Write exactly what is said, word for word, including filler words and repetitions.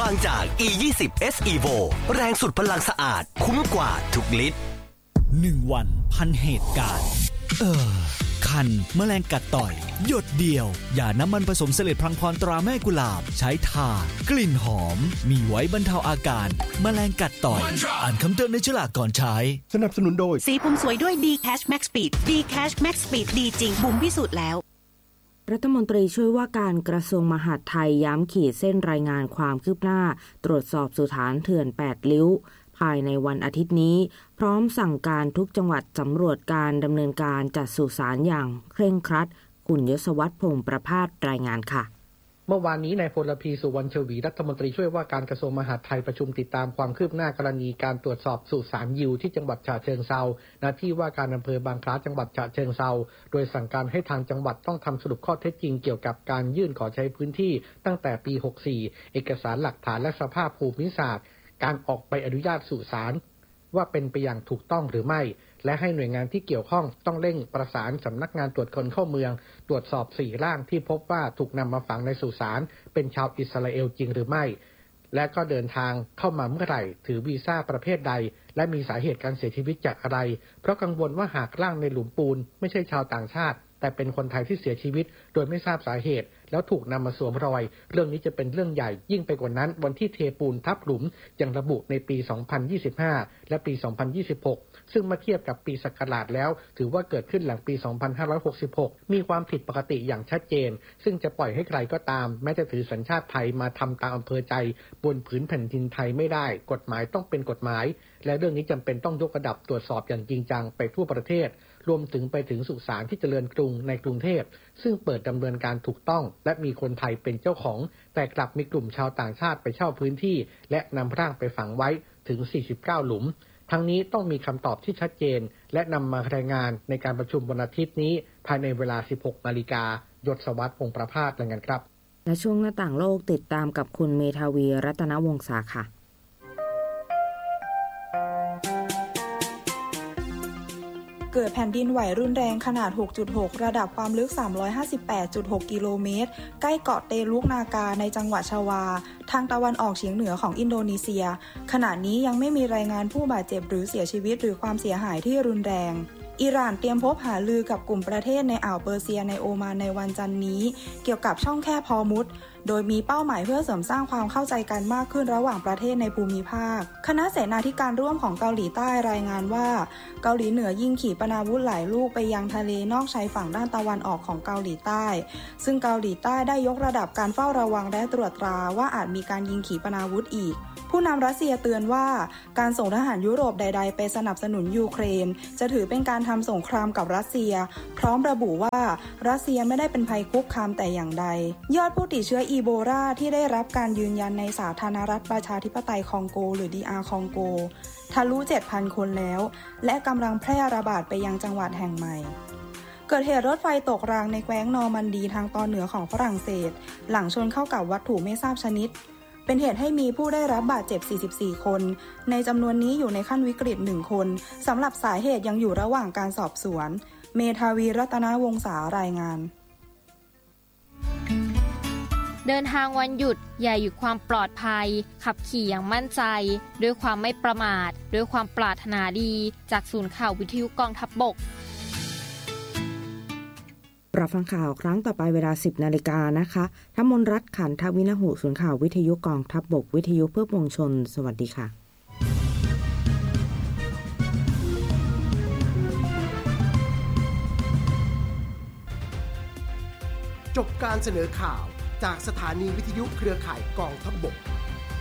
บางจาก อี ยี่สิบ เอส Evo แรงสุดพลังสะอาดคุ้มกว่าทุกลิตรหนึ่งวันพันเหตุการณ์เออคันแมลงกัดต่อยหยดเดียวอย่าน้ำมันผสมเสลดพลังพรตราแม่กุหลาบใช้ทากลิ่นหอมมีไว้บรรเทาอาการแมลงกัดต่อยอ่านคำเตือนในฉลากก่อนใช้สนับสนุนโดยสีผมสวยด้วย D-Cash Max Speed D-Cash Max Speed ดีจริงบุ๋มพิสูจน์แล้วรัฐมนตรีช่วยว่าการกระทรวงมหาดไทยย้ำขีดเส้นรายงานความคืบหน้าตรวจสอบสุสานเถื่อนแปดริ้วภายในวันอาทิตย์นี้พร้อมสั่งการทุกจังหวัดสำรวจการดำเนินการจัดสุสานอย่างเคร่งครัดคุณยศวัฒน์พงษ์ประภาสรายงานค่ะเมื่อวานนี้นายพลพีสุวรรณชวีรัฐมนตรีช่วยว่าการกระทรวงมหาดไทยประชุมติดตามความคืบหน้ากรณีการตรวจสอบสุสานยิวที่จังหวัดฉะเชิงเทราณที่ว่าการอำเภอบางคล้าจังหวัดฉะเชิงเทราโดยสั่งการให้ทางจังหวัดต้องทำสรุปข้อเท็จจริงเกี่ยวกับการยื่นขอใช้พื้นที่ตั้งแต่ปีหกสี่เอกสารหลักฐานและสภาพภูมิศาสตร์การออกใบอนุญาตสุสานว่าเป็นไปอย่างถูกต้องหรือไม่และให้หน่วยงานที่เกี่ยวข้องต้องเร่งประสานสำนักงานตรวจคนเข้าเมืองตรวจสอบสี่ร่างที่พบว่าถูกนำมาฝังในสุสานเป็นชาวอิสราเอลจริงหรือไม่และก็เดินทางเข้ามาเมื่อไหร่ถือวีซ่าประเภทใดและมีสาเหตุการเสียชีวิตจากอะไรเพราะกังวลว่าหากร่างในหลุมปูนไม่ใช่ชาวต่างชาติแต่เป็นคนไทยที่เสียชีวิตโดยไม่ทราบสาเหตุแล้วถูกนำมาสวมรอยเรื่องนี้จะเป็นเรื่องใหญ่ยิ่งไปกว่านั้นวันที่เทปูนทับหลุมยังระบุในปี สองพันยี่สิบห้า และปี สองพันยี่สิบหก ซึ่งมาเทียบกับปีศักราชแล้วถือว่าเกิดขึ้นหลังปี สองพันห้าร้อยหกสิบหก มีความผิดปกติอย่างชัดเจนซึ่งจะปล่อยให้ใครก็ตามแม้จะถือสัญชาติไทยมาทำตามอำเภอใจบนผืนแผ่นดินไทยไม่ได้กฎหมายต้องเป็นกฎหมายและเรื่องนี้จำเป็นต้องยกระดับตรวจสอบอย่างจริงจังไปทั่วประเทศรวมถึงไปถึงสุสานที่เจริญกรุงในกรุงเทพซึ่งเปิดดำเนินการถูกต้องและมีคนไทยเป็นเจ้าของแต่กลับมีกลุ่มชาวต่างชาติไปเช่าพื้นที่และนำร่างไปฝังไว้ถึงสี่สิบเก้าหลุมทั้งนี้ต้องมีคำตอบที่ชัดเจนและนำมารายงานในการประชุมวันอาทิตย์นี้ภายในเวลา สิบหกนาฬิกายศวัฒน์พงษ์ประภาสรายงานครับและช่วงหน้าต่างโลกติดตามกับคุณเมธาวีรัตนวงศาค่ะเกิดแผ่นดินไหวรุนแรงขนาด หกจุดหก ระดับความลึก สามร้อยห้าสิบแปดจุดหก กิโลเมตรใกล้เกาะเตลุกนากาในจังหวัดชวาทางตะวันออกเฉียงเหนือของอินโดนีเซียขณะนี้ยังไม่มีรายงานผู้บาดเจ็บหรือเสียชีวิตหรือความเสียหายที่รุนแรงอิหร่านเตรียมพบหารือกับกลุ่มประเทศในอ่าวเปอร์เซียในโอมานในวันจันทร์นี้เกี่ยวกับช่องแคบฮอร์มุซโดยมีเป้าหมายเพื่อเสริมสร้างความเข้าใจกันมากขึ้นระหว่างประเทศในภูมิภาคคณะเสนาธิการร่วมของเกาหลีใต้รายงานว่าเกาหลีเหนือยิงขีปนาวุธหลายลูกไปยังทะเลนอกชายฝั่งด้านตะวันออกของเกาหลีใต้ซึ่งเกาหลีใต้ได้ยกระดับการเฝ้าระวังและตรวจตราว่าอาจมีการยิงขีปนาวุธอีกผู้นำรัสเซียเตือนว่าการส่งทหารยุโรปใดๆไปสนับสนุนยูเครนจะถือเป็นการทำสงครามกับรัสเซียพร้อมระบุว่ารัสเซียไม่ได้เป็นภัยคุกคามแต่อย่างใดยอดผู้ติดเชื้ออีโบลาที่ได้รับการยืนยันในสาธารณรัฐประชาธิปไตยคองโกหรือ ดี อาร์ คองโกทะลุ เจ็ดพัน คนแล้วและกำลังแพร่ระบาดไปยังจังหวัดแห่งใหม่เกิดเหตุรถไฟตกรางในแคว้นนอร์มันดีทางตอนเหนือของฝรั่งเศสหลังชนเข้ากับวัตถุไม่ทราบชนิดเป็นเหตุให้มีผู้ได้รับบาดเจ็บสี่สิบสี่คนในจำนวนนี้อยู่ในขั้นวิกฤตหนึ่งคนสำหรับสาเหตุยังอยู่ระหว่างการสอบสวนเมธาวีรัตนวงศารายงานเดินทางวันหยุดอย่าหยุดความปลอดภัยขับขี่อย่างมั่นใจด้วยความไม่ประมาทด้วยความปรารถนาดีจากศูนย์ข่าววิทยุกองทัพบกรับฟังข่าวครั้งต่อไปเวลา สิบนาฬิกานะคะธมนรัตน์ขันทวินหุศูนย์ข่าววิทยุกองทัพบกวิทยุเพื่อปวงชนสวัสดีค่ะจบการเสนอข่าวจากสถานีวิทยุเครือข่ายกองทัพบก